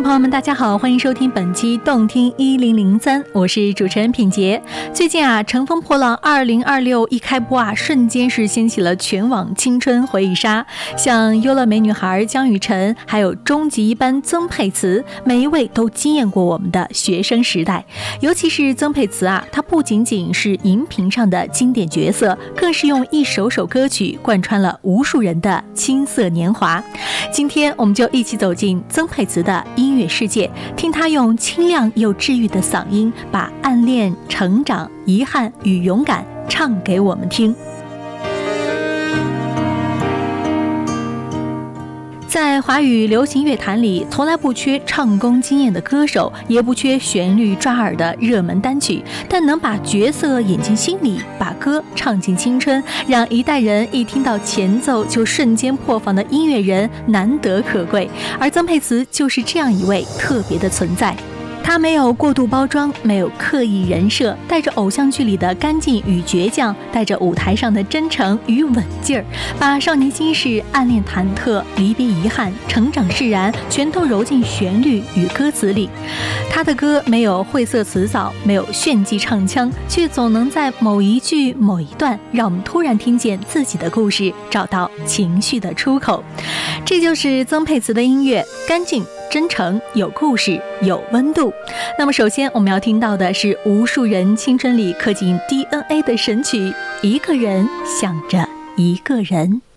众朋友们大家好，欢迎收听本期动听1003，我是主持人品杰。最近乘风破浪2026一开播瞬间是掀起了全网青春回忆杀，像优乐美女孩江雨晨，还有终极一班曾沛慈，每一位都惊艳过我们的学生时代。尤其是曾沛慈她不仅仅是荧屏上的经典角色，更是用一首首歌曲贯穿了无数人的青涩年华。今天我们就一起走进曾沛慈的音乐世界，听她用清亮又治愈的嗓音，把暗恋、成长、遗憾与勇敢唱给我们听。在华语流行乐坛里，从来不缺唱功惊艳的歌手，也不缺旋律抓耳的热门单曲，但能把角色演进心里，把歌唱进青春，让一代人一听到前奏就瞬间破防的音乐人难得可贵。而曾沛慈就是这样一位特别的存在。他没有过度包装，没有刻意人设，带着偶像剧里的干净与倔强，带着舞台上的真诚与稳劲儿，把少年心事、暗恋忐忑、离别遗憾、成长释然全都揉进旋律与歌词里。他的歌没有晦涩辞藻，没有炫技唱腔，却总能在某一句某一段让我们突然听见自己的故事，找到情绪的出口。这就是曾沛慈的音乐，干净真诚，有故事，有温度。那么首先我们要听到的是无数人青春里刻进 DNA 的神曲，一个人想着一个人。